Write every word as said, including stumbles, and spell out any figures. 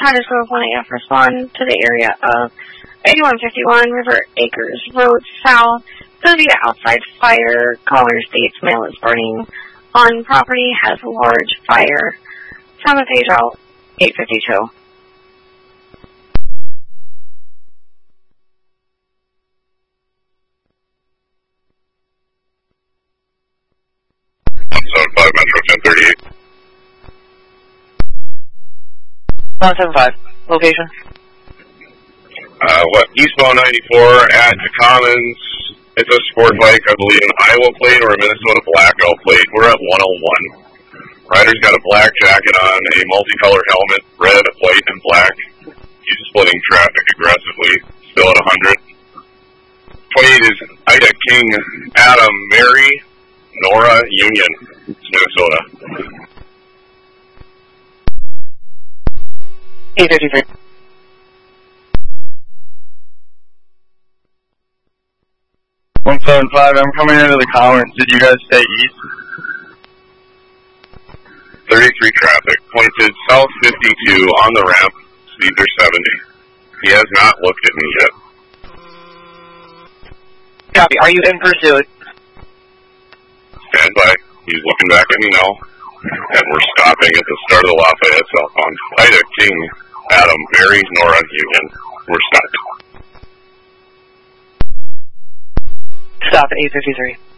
Titusville one A F respond to the area of eighty-one fifty-one River Acres Road South. Going to be an outside fire. Caller states mail is burning on property, has a large fire. Time of page out, eight fifty-two. one seven five Metro ten thirty-eight. one seven five. Location? Uh, what, eastbound ninety-four at the Commons. It's a sport bike, I believe, an Iowa plate or a Minnesota blackout plate. We're at one oh one. Rider's got a black jacket on, a multicolor helmet, red, white, and black. He's splitting traffic aggressively, still at one hundred. twenty-eight is Ida King, Adam, Mary, Nora, Union, Minnesota. eight fifty-three. one seven five, I'm coming into the Commons. Did you guys stay east? thirty-three traffic, pointed south fifty-two on the ramp, speeds are seventy. He has not looked at me yet. Copy. Are you in pursuit? Stand by. He's looking back at me now. And we're stopping at the start of the Lafayette southbound. Ida, King, Adam, Mary, Nora, Union. We're stopping. Stop at eight fifty-three.